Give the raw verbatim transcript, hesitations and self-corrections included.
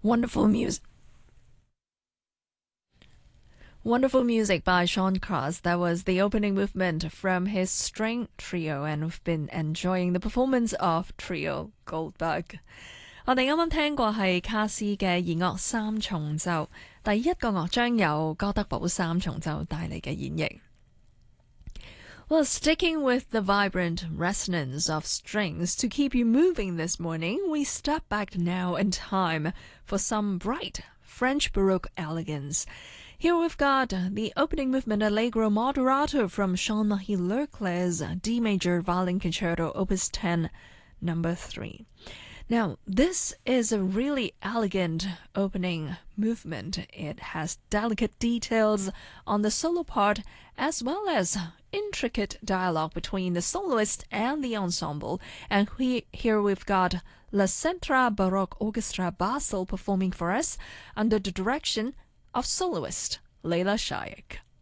Wonderful music. Wonderful music by Sean Cross. That was the opening movement from his string trio, and we've been enjoying the performance of Trio Goldberg. 我哋啱啱聽過係卡斯嘅弦樂三重奏，第一個樂章由哥德堡三重奏帶嚟嘅演繹。Well, sticking with the vibrant resonance of strings to keep you moving this morning, we step back now in time for some bright French Baroque elegance. Here we've got the opening movement Allegro Moderato from Jean-Marie Leclerc's D Major Violin Concerto, Opus ten, number three. Now, this is a really elegant opening movement. It has delicate details on the solo part as well as intricate dialogue between the soloist and the ensemble. And we, here we've got La Centra Baroque Orchestra Basel performing for us under the direction of soloist Leila Shayek.